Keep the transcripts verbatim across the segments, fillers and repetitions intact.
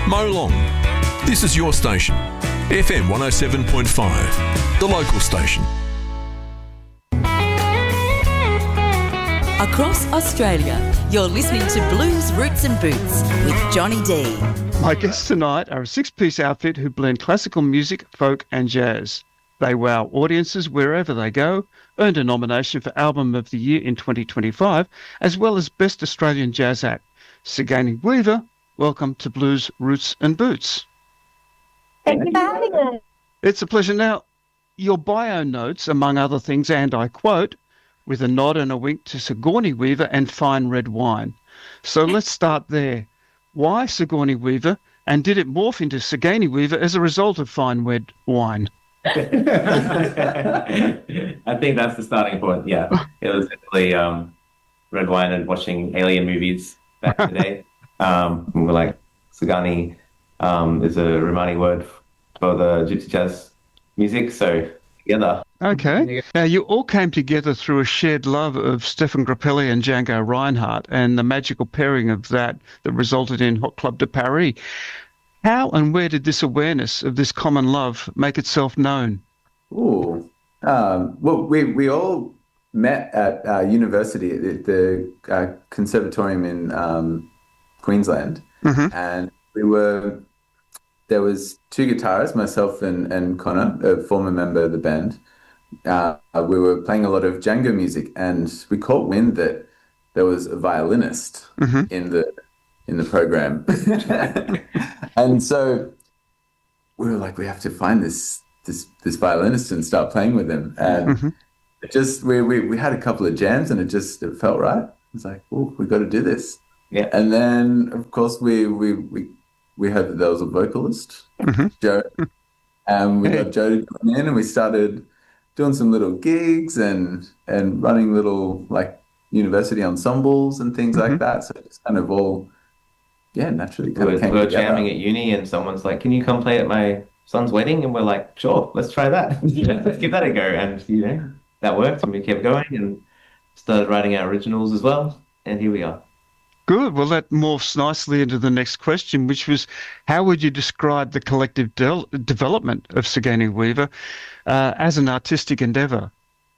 Mo Long. This is your station, F M one oh seven point five, the local station. Across Australia, you're listening to Blues Roots and Boots with Johnny D. My guests tonight are a six-piece outfit who blend classical music, folk and jazz. They wow audiences wherever they go, earned a nomination for Album of the Year in twenty twenty-five, as well as Best Australian Jazz Act. Sigourney Weaver, welcome to Blues Roots and Boots. Thank you for having us. It's a pleasure. Now, your bio notes, among other things, and I quote, with a nod and a wink to Sigourney Weaver and fine red wine. So let's start there. Why Sigourney Weaver, and did it morph into Sigourney Weaver as a result of fine red wine? I think that's the starting point, yeah. It was definitely um, red wine and watching alien movies back in the day. Um, we were like, Sigourney um, is a Romani word for the gypsy jazz music, so together. Okay. Now, you all came together through a shared love of Stefan Grappelli and Django Reinhardt and the magical pairing of that that resulted in Hot Club de Paris. How and where did this awareness of this common love make itself known? Ooh. Um, well, we, we all met at uh, university at the uh, Conservatorium in um, Queensland. Mm-hmm. And we were, there was two guitarists, myself and, and Connor, a former member of the band. Uh, we were playing a lot of Django music, and we caught wind that there was a violinist mm-hmm. in the in the program, and so we were like, we have to find this this this violinist and start playing with him. And mm-hmm. it just we, we we had a couple of jams, and it just it felt right. It's like, oh, we got to do this. Yeah. And then of course we we we we heard that there was a vocalist, mm-hmm. Joe, and we hey. got Joe to come in, and we started doing some little gigs and and running little like university ensembles and things mm-hmm. like that. So it's kind of all, yeah, naturally kind we of came We were together. jamming at uni, and someone's like, "Can you come play at my son's wedding?" And we're like, "Sure, let's try that. Let's give that a go." And you know, that worked, and we kept going and started writing our originals as well. And here we are. Good. Well, that morphs nicely into the next question, which was, how would you describe the collective de- development of Sigourney Weaver uh, as an artistic endeavour?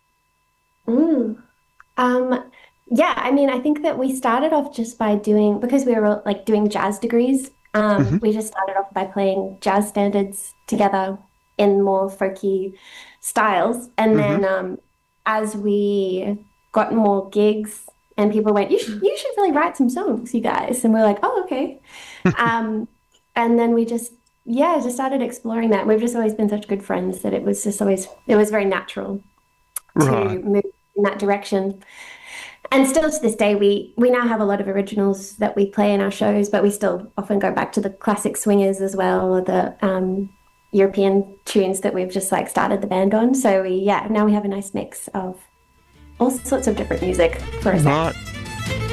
Mm. Um, yeah, I mean, I think that we started off just by doing, because we were like doing jazz degrees, um, mm-hmm. we just started off by playing jazz standards together in more folky styles. And mm-hmm. then um, as we got more gigs, and people went, you should, you should really write some songs, you guys. And we're like, oh, okay. um, and then we just, yeah, just started exploring that. We've just always been such good friends that it was just always, it was very natural right. to move in that direction. And still to this day, we, we now have a lot of originals that we play in our shows, but we still often go back to the classic swingers as well, or the um, European tunes that we've just like started the band on. So we, yeah, now we have a nice mix of all sorts of different music for a right.